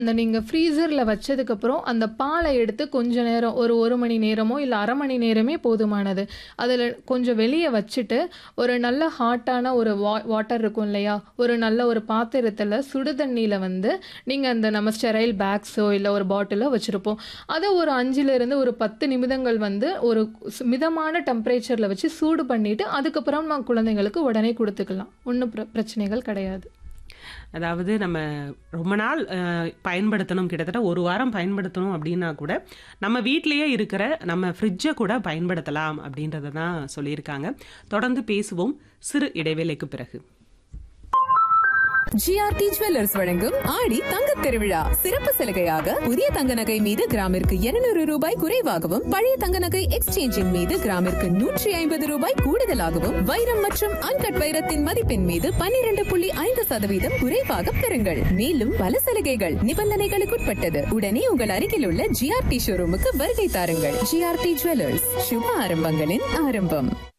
அந்த நீங்க ஃப்ரீசர்ல வச்சதுக்கப்புறம், அந்த பால எடுத்து கொஞ்ச நேரம் ஒரு 1 மணி நேரமோ, இல்ல 1/2 மணி நேரமே போதுமானது. அதுல கொஞ்சம் வெளிய வச்சுட்டு, ஒரு நல்ல ஹாட்டான ஒரு வாட்டர் இருக்கும் இல்லையா? ஒரு நல்ல ஒரு பாத்திரத்துல சுடு தண்ணீல வந்து, நீங்க அந்த நம்ம ஸ்டெரைல் பேக்ஸோ, இல்ல ஒரு பாட்டிலோ வச்சிருப்போம். அத ஒரு 5லிருந்து ஒரு 10 நிமிடங்கள் வந்து ஒரு மிதமான டெம்பரேச்சர்ல வச்சு சூடு பண்ணிட்டு, அதுக்கப்புறம் நம்ம குழந்தைங்களுக்கு உடனே குடுத்துக்கலாம். ஒண்ணும் பிரச்சனைகள் கிடையாது. அதாவது நம்ம ரொம்ப நாள் பயன்படுத்தணும், கிட்டத்தட்ட 1 வாரம் பயன்படுத்தணும் அப்படின்னா கூட, நம்ம வீட்டிலேயே இருக்கிற நம்ம ஃப்ரிட்ஜை கூட பயன்படுத்தலாம் அப்படின்றத தான் சொல்லியிருக்காங்க. தொடர்ந்து பேசுவோம் சிறு இடைவேளைக்கு பிறகு. ஜிஆர்டி ஜுவல்லர்ஸ் வழங்கும் ஆடி தங்கத் திருவிழா சிறப்பு சலுகையாக புதிய தங்க நகை மீது கிராமிற்கு 200 ரூபாய் குறைவாகவும், பழைய தங்க நகை எக்ஸ்சேஞ்சின் மீது கிராமிற்கு 150 ரூபாய் கூடுதலாகவும், வைரம் மற்றும் அன்கட் வைரத்தின் மதிப்பின் மீது 12.5% குறைவாக பெறுங்கள். மேலும் பல சலுகைகள் நிபந்தனைகளுக்குட்பட்டது. உடனே உங்கள் அருகில் உள்ள ஜிஆர்டி ஷோரூமுக்கு வருகை தாருங்கள். ஜிஆர்டி ஜுவல்லர்ஸ், சுப ஆரம்பங்களின் ஆரம்பம்.